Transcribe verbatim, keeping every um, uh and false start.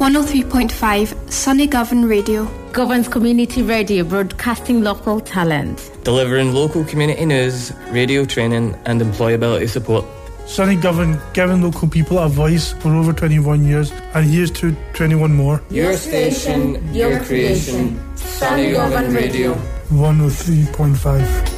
one oh three point five Sunny Govan Radio. Govan's Community Radio, broadcasting local talent. Delivering local community news, radio training and employability support. Sunny Govan, giving local people a voice for over twenty-one years, and here's to twenty-one more. Your station, your creation, Sunny Govan Radio. one oh three point five